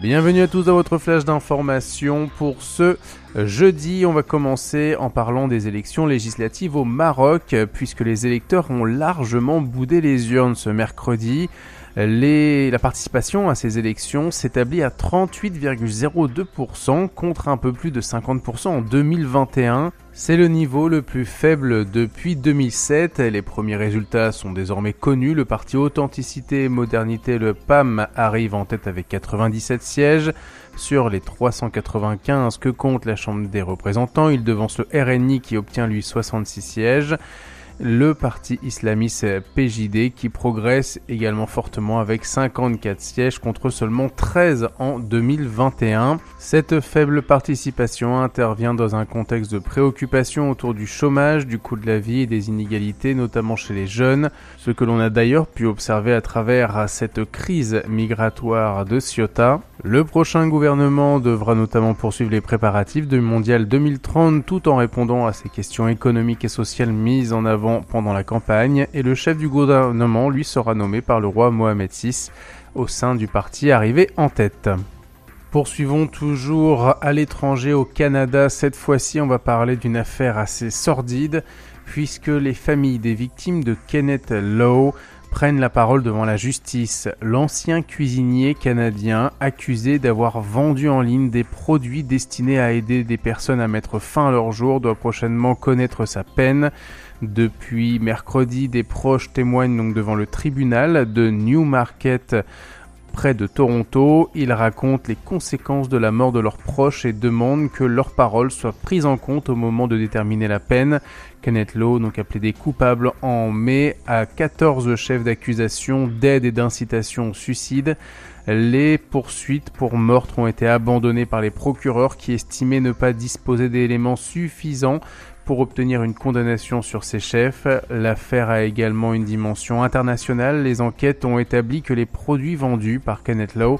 Bienvenue à tous dans votre flash d'information. Pour ce jeudi, on va commencer en parlant des élections législatives au Maroc, puisque les électeurs ont largement boudé les urnes ce mercredi. La participation à ces élections s'établit à 38,02% contre un peu plus de 50% en 2021. C'est le niveau le plus faible depuis 2007. Les premiers résultats sont désormais connus. Le parti Authenticité et Modernité, le PAM, arrive en tête avec 97 sièges. Sur les 395 que compte la Chambre des représentants, il devance le RNI qui obtient lui 66 sièges. Le parti islamiste PJD qui progresse également fortement avec 54 sièges contre seulement 13 en 2021. Cette faible participation intervient dans un contexte de préoccupation autour du chômage, du coût de la vie et des inégalités, notamment chez les jeunes, ce que l'on a d'ailleurs pu observer à travers cette crise migratoire de Ceuta. Le prochain gouvernement devra notamment poursuivre les préparatifs du Mondial 2030 tout en répondant à ces questions économiques et sociales mises en avant pendant la campagne, et le chef du gouvernement lui sera nommé par le roi Mohamed VI au sein du parti arrivé en tête. Poursuivons toujours à l'étranger au Canada. Cette fois-ci, on va parler d'une affaire assez sordide puisque les familles des victimes de Kenneth Lowe prennent la parole devant la justice. L'ancien cuisinier canadien accusé d'avoir vendu en ligne des produits destinés à aider des personnes à mettre fin à leur jour doit prochainement connaître sa peine. Depuis mercredi, des proches témoignent donc devant le tribunal de Newmarket près de Toronto. Ils racontent les conséquences de la mort de leurs proches et demandent que leurs paroles soient prises en compte au moment de déterminer la peine. Kenneth Lowe donc a plaidé coupable en mai à 14 chefs d'accusation d'aide et d'incitation au suicide. Les poursuites pour meurtre ont été abandonnées par les procureurs qui estimaient ne pas disposer d'éléments suffisants pour obtenir une condamnation sur ces chefs. L'affaire a également une dimension internationale. Les enquêtes ont établi que les produits vendus par Kenneth Lowe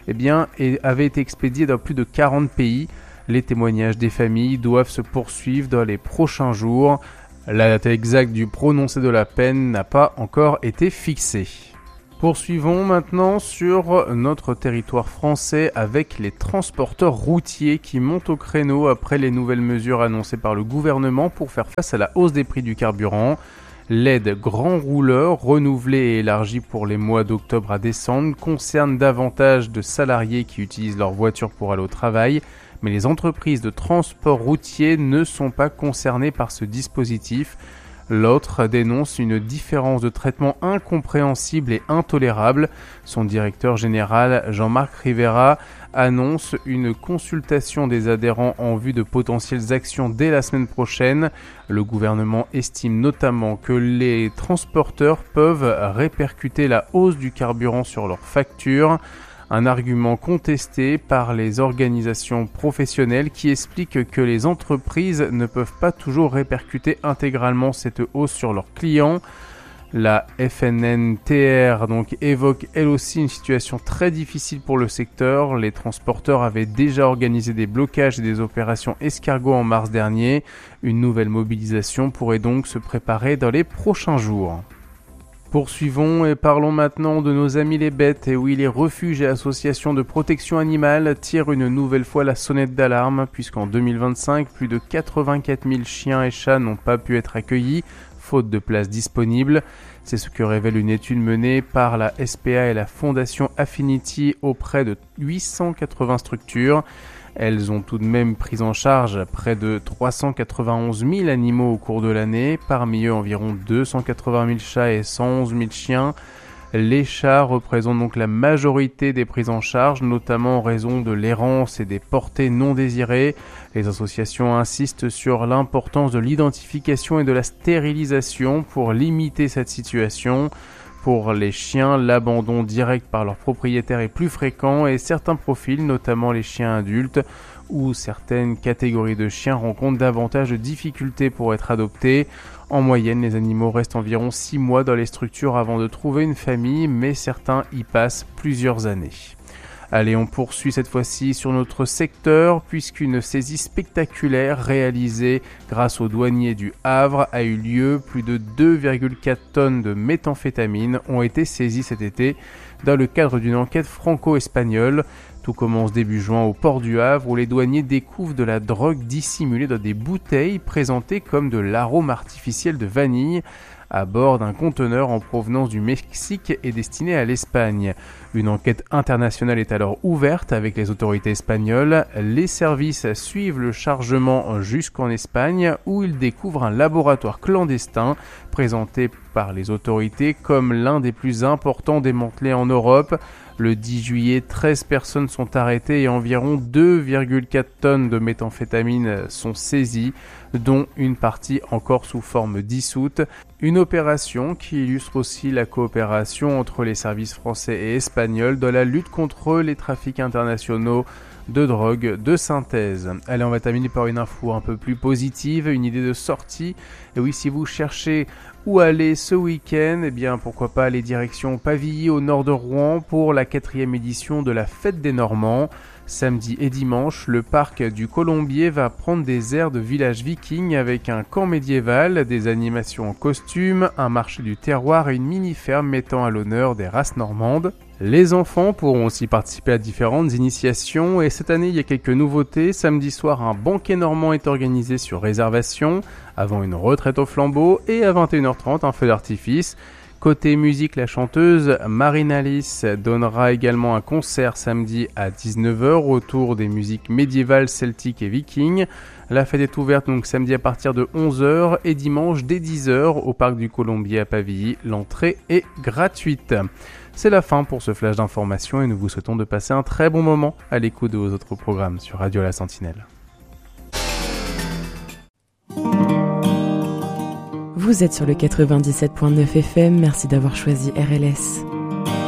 avaient été expédiés dans plus de 40 pays. Les témoignages des familles doivent se poursuivre dans les prochains jours. La date exacte du prononcé de la peine n'a pas encore été fixée. Poursuivons maintenant sur notre territoire français avec les transporteurs routiers qui montent au créneau après les nouvelles mesures annoncées par le gouvernement pour faire face à la hausse des prix du carburant. L'aide grand rouleur, renouvelée et élargie pour les mois d'octobre à décembre, concerne davantage de salariés qui utilisent leur voiture pour aller au travail, mais les entreprises de transport routier ne sont pas concernées par ce dispositif. L'autre dénonce une différence de traitement incompréhensible et intolérable. Son directeur général, Jean-Marc Rivera, annonce une consultation des adhérents en vue de potentielles actions dès la semaine prochaine. Le gouvernement estime notamment que les transporteurs peuvent répercuter la hausse du carburant sur leurs factures. Un argument contesté par les organisations professionnelles qui expliquent que les entreprises ne peuvent pas toujours répercuter intégralement cette hausse sur leurs clients. La FNNTR évoque elle aussi une situation très difficile pour le secteur. Les transporteurs avaient déjà organisé des blocages et des opérations escargots en mars dernier. Une nouvelle mobilisation pourrait donc se préparer dans les prochains jours. Poursuivons et parlons maintenant de nos amis les bêtes. Et oui, les refuges et associations de protection animale tirent une nouvelle fois la sonnette d'alarme, puisqu'en 2025, plus de 84 000 chiens et chats n'ont pas pu être accueillis, faute de places disponibles. C'est ce que révèle une étude menée par la SPA et la Fondation Affinity auprès de 880 structures. Elles ont tout de même pris en charge près de 391 000 animaux au cours de l'année, parmi eux environ 280 000 chats et 111 000 chiens. Les chats représentent donc la majorité des prises en charge, notamment en raison de l'errance et des portées non désirées. Les associations insistent sur l'importance de l'identification et de la stérilisation pour limiter cette situation. Pour les chiens, l'abandon direct par leur propriétaire est plus fréquent et certains profils, notamment les chiens adultes ou certaines catégories de chiens rencontrent davantage de difficultés pour être adoptés. En moyenne, les animaux restent environ 6 mois dans les structures avant de trouver une famille, mais certains y passent plusieurs années. Allez, on poursuit cette fois-ci sur notre secteur puisqu'une saisie spectaculaire réalisée grâce aux douaniers du Havre a eu lieu. Plus de 2,4 tonnes de méthamphétamine ont été saisies cet été. dans le cadre d'une enquête franco-espagnole. Tout commence début juin au port du Havre où les douaniers découvrent de la drogue dissimulée dans des bouteilles présentées comme de l'arôme artificiel de vanille à bord d'un conteneur en provenance du Mexique et destiné à l'Espagne. Une enquête internationale est alors ouverte avec les autorités espagnoles. Les services suivent le chargement jusqu'en Espagne où ils découvrent un laboratoire clandestin présenté par les autorités comme l'un des plus importants démantelés en Europe. Le 10 juillet, 13 personnes sont arrêtées et environ 2,4 tonnes de méthamphétamine sont saisies, dont une partie encore sous forme dissoute. Une opération qui illustre aussi la coopération entre les services français et espagnols dans la lutte contre les trafics internationaux de drogue de synthèse. Allez, on va terminer par une info un peu plus positive, une idée de sortie. Et oui, si vous cherchez où aller ce week-end, eh bien pourquoi pas aller direction Pavilly au nord de Rouen pour la 4e édition de la Fête des Normands. Samedi et dimanche, le parc du Colombier va prendre des airs de village viking avec un camp médiéval, des animations en costume, un marché du terroir et une mini-ferme mettant à l'honneur des races normandes. Les enfants pourront aussi participer à différentes initiations et cette année il y a quelques nouveautés. Samedi soir, un banquet normand est organisé sur réservation, avant une retraite au flambeau et à 21h30 un feu d'artifice. Côté musique, la chanteuse Marine Alice donnera également un concert samedi à 19h autour des musiques médiévales, celtiques et vikings. La fête est ouverte donc samedi à partir de 11h et dimanche dès 10h au parc du Colombier à Pavilly. L'entrée est gratuite. C'est la fin pour ce flash d'information et nous vous souhaitons de passer un très bon moment à l'écoute de vos autres programmes sur Radio La Sentinelle. Vous êtes sur le 97.9 FM, merci d'avoir choisi RLS.